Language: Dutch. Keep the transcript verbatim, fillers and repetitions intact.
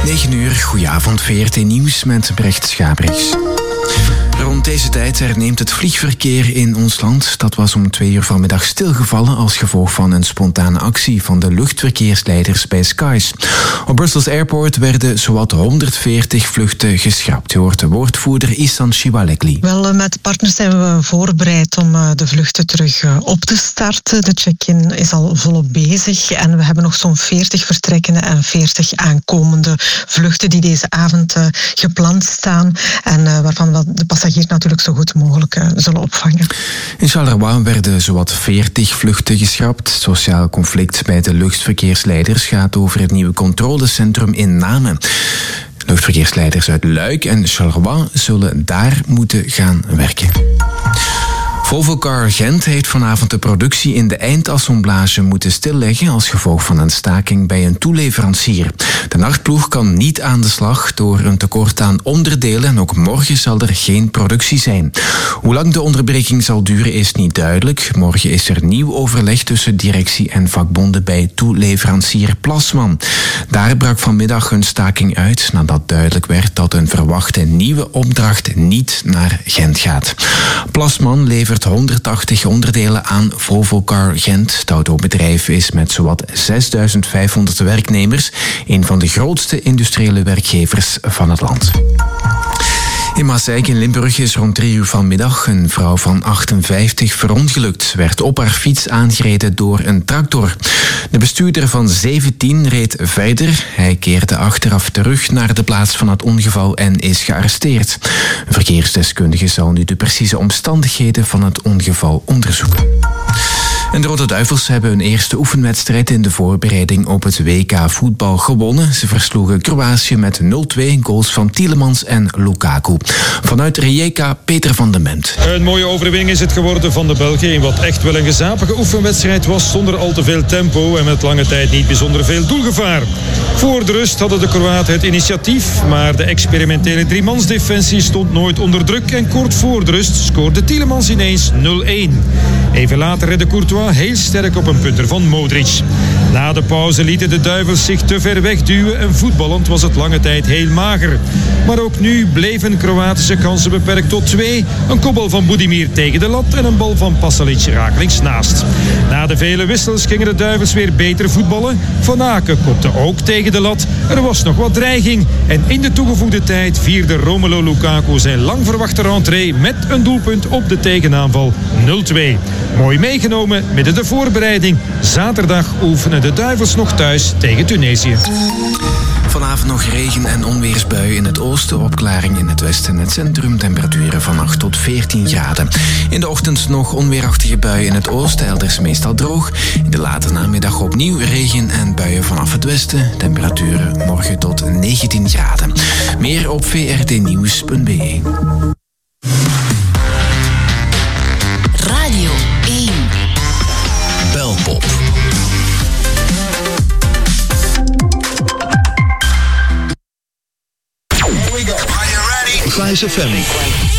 negen uur, goedenavond, V R T Nieuws met Brecht Schabriks. Rond deze tijd herneemt het vliegverkeer in ons land. Dat was om twee uur vanmiddag stilgevallen als gevolg van een spontane actie van de luchtverkeersleiders bij Skies. Op Brussels Airport werden zowat honderdveertig vluchten geschrapt. Je hoort de woordvoerder Ihsan Shibalekli. Wel, met partners zijn we voorbereid om de vluchten terug op te starten. De check-in is al volop bezig en we hebben nog zo'n veertig vertrekkende en veertig aankomende vluchten die deze avond gepland staan en waarvan we de passagiers natuurlijk zo goed mogelijk uh, zullen opvangen. In Charleroi werden zowat veertig vluchten geschrapt. Sociaal conflict bij de luchtverkeersleiders gaat over het nieuwe controlecentrum in Namen. Luchtverkeersleiders uit Luik en Charleroi zullen daar moeten gaan werken. Volvocar Gent heeft vanavond de productie in de eindassemblage moeten stilleggen als gevolg van een staking bij een toeleverancier. De nachtploeg kan niet aan de slag door een tekort aan onderdelen en ook morgen zal er geen productie zijn. Hoe lang de onderbreking zal duren is niet duidelijk. Morgen is er nieuw overleg tussen directie en vakbonden bij toeleverancier Plasman. Daar brak vanmiddag een staking uit nadat duidelijk werd dat een verwachte nieuwe opdracht niet naar Gent gaat. Plasman levert honderdtachtig onderdelen aan Volvocar Gent. Het autobedrijf is met zowat zesduizend vijfhonderd werknemers een van de grootste industriële werkgevers van het land. In Maaseik in Limburg is rond drie uur vanmiddag een vrouw van achtenvijftig verongelukt. Werd op haar fiets aangereden door een tractor. De bestuurder van zeventien reed verder. Hij keerde achteraf terug naar de plaats van het ongeval en is gearresteerd. Een verkeersdeskundige zal nu de precieze omstandigheden van het ongeval onderzoeken. En de Rode Duivels hebben hun eerste oefenwedstrijd in de voorbereiding op het W K voetbal gewonnen. Ze versloegen Kroatië met nul twee, goals van Tielemans en Lukaku. Vanuit Rijeka, Peter van den Bent. Een mooie overwinning is het geworden van de Belgen in wat echt wel een gezapige oefenwedstrijd was zonder al te veel tempo en met lange tijd niet bijzonder veel doelgevaar. Voor de rust hadden de Kroaten het initiatief, maar de experimentele driemansdefensie stond nooit onder druk en kort voor de rust scoorde Tielemans ineens nul een. Even later redde Courtois heel sterk op een punter van Modric. Na de pauze lieten de Duivels zich te ver wegduwen en voetballend was het lange tijd heel mager. Maar ook nu bleven Kroatische kansen beperkt tot twee. Een kopbal van Budimir tegen de lat en een bal van Pasalic rakelings naast. Na de vele wissels gingen de Duivels weer beter voetballen. Van Aken kopte ook tegen de lat. Er was nog wat dreiging. En in de toegevoegde tijd vierde Romelu Lukaku zijn lang verwachte rentree met een doelpunt op de tegenaanval nul twee. Mooi meegenomen midden de voorbereiding. Zaterdag oefenen de Duivels nog thuis tegen Tunesië. Vanavond nog regen- en onweersbuien in het oosten, opklaring in het westen en het centrum. Temperaturen van acht tot veertien graden. In de ochtend nog onweerachtige buien in het oosten, elders meestal droog. In de late namiddag opnieuw regen en buien vanaf het westen. Temperaturen morgen tot negentien graden. Meer op v r t nieuws punt b e. Radio één. Belpop. Here we go. Are you ready? Fijs F M.